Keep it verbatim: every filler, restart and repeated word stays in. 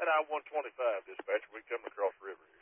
I one twenty-five, dispatcher. We coming across the river here.